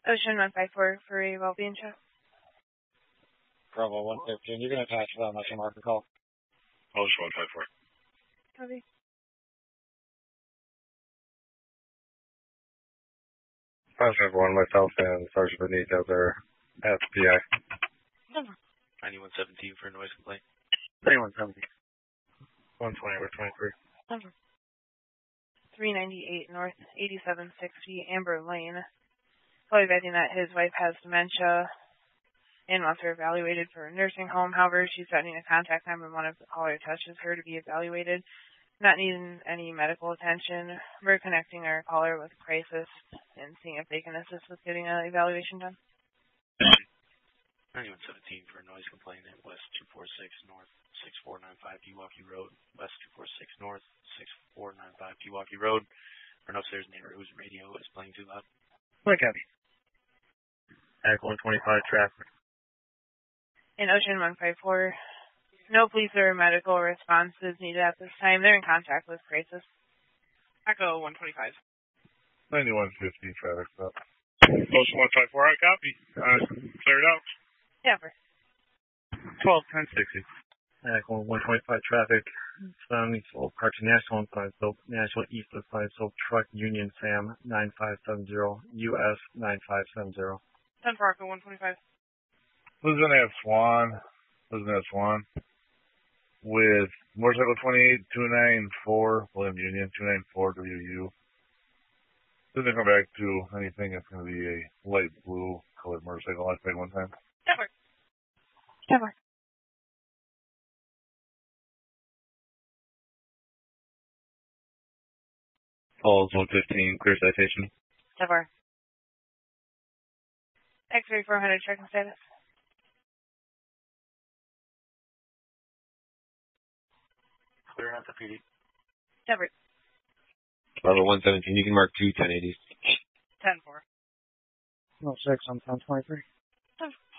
Ocean 154 for a well-being check. Bravo 115. You're going to attach that much marker call. Ocean 154. Copy. One, myself and Sergeant Benito are at PI. 9117 for a noise complaint. 9117. 120 over 23. 398 North 8760 Amber Lane. Fully advising that his wife has dementia and wants her evaluated for a nursing home. However, she's setting a contact time when one of the caller touches her to be evaluated. Not needing any medical attention. We're connecting our caller with crisis and seeing if they can assist with getting an evaluation done. 9117 for a noise complaint at West 246 North 6495 Pewaukee Road. West 246 North 6495 Pewaukee Road. For an upstairs neighbor whose radio is playing too loud. Look at me. Act 125 traffic. In Ocean 154, no police or medical response is needed at this time. They're in contact with crisis. Echo 125. 9150 traffic stop. Ocean 154, I copy. Clear it out. Yeah, for 121060. Act 125 traffic. Surrounding Soul Park National Inside Soap, National East Inside Soap, Truck Union Sam 9570, US 9570. 10 for Echo 125. Losing at Swan. With motorcycle 29294, William Union 294 WU. Doesn't come back to anything. It's going to be a light blue colored motorcycle. I paid one time. Cover. Falls 115, clear citation. Cover. X-ray 400 checking status. Clear out the PD. Cover. Bravo 117, you can mark 2 1080s. 10 for. 06 on 1023. Cover.